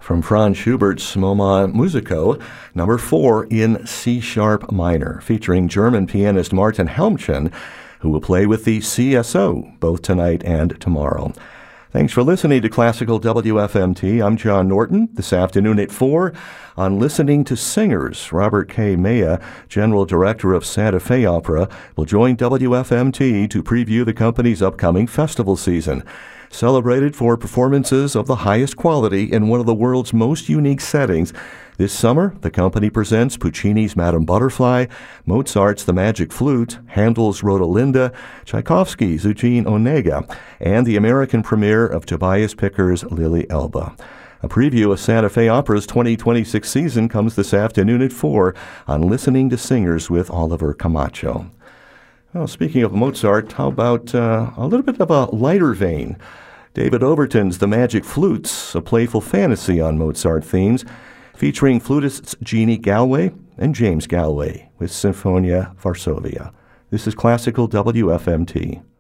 from Franz Schubert's Moment Musico, number 4 in C-sharp minor, featuring German pianist Martin Helmchen, who will play with the CSO both tonight and tomorrow. Thanks for listening to Classical WFMT. I'm John Norton. This afternoon at 4 on Listening to Singers, Robert K. Maya, General Director of Santa Fe Opera, will join WFMT to preview the company's upcoming festival season. Celebrated for performances of the highest quality in one of the world's most unique settings, this summer, the company presents Puccini's Madame Butterfly, Mozart's The Magic Flute, Handel's Rosalinda, Tchaikovsky's Eugene Onega, and the American premiere of Tobias Picker's Lily Elba. A preview of Santa Fe Opera's 2026 season comes this afternoon at 4 on Listening to Singers with Oliver Camacho. Well, speaking of Mozart, how about a little bit of a lighter vein? David Overton's The Magic Flutes, a playful fantasy on Mozart themes, featuring flutists Jeannie Galway and James Galway with Sinfonia Varsovia. This is Classical WFMT.